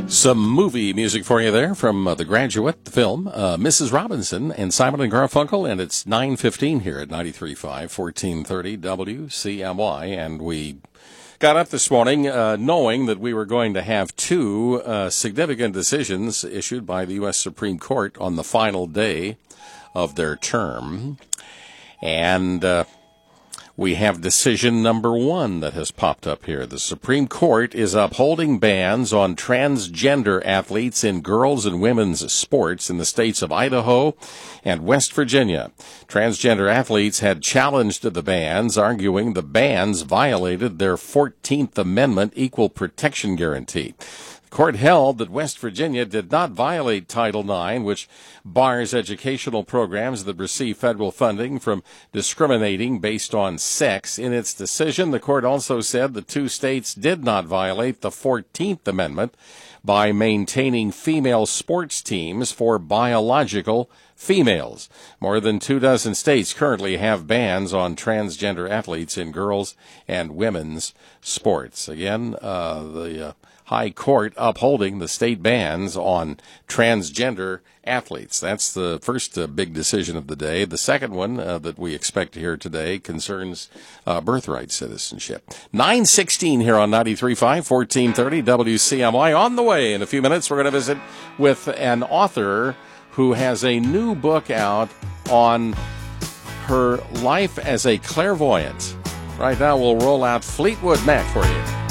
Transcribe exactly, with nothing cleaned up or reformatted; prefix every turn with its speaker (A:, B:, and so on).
A: Some movie music for you there from uh, The Graduate, the film, uh, Missus Robinson and Simon and Garfunkel, and it's nine fifteen here at ninety-three point five, fourteen thirty W C M Y, and we got up this morning uh, knowing that we were going to have two uh, significant decisions issued by the U S Supreme Court on the final day of their term, and uh, we have decision number one that has popped up here. The Supreme Court is upholding bans on transgender athletes in girls and women's sports in the states of Idaho and West Virginia. Transgender athletes had challenged the bans, arguing the bans violated their fourteenth Amendment equal protection guarantee. The court held that West Virginia did not violate Title nine, which bars educational programs that receive federal funding from discriminating based on sex. In its decision, the court also said the two states did not violate the fourteenth Amendment by maintaining female sports teams for biological females. More than two dozen states currently have bans on transgender athletes in girls and women's sports. Again, uh, the uh, High Court upholding the state bans on transgender athletes. That's the first uh, big decision of the day. The second one uh, that we expect to hear today concerns uh, birthright citizenship. nine sixteen here on ninety-three point five, fourteen thirty W C M Y. On the way in a few minutes, we're going to visit with an author who has a new book out on her life as a clairvoyant. Right now, we'll roll out Fleetwood Mac for you.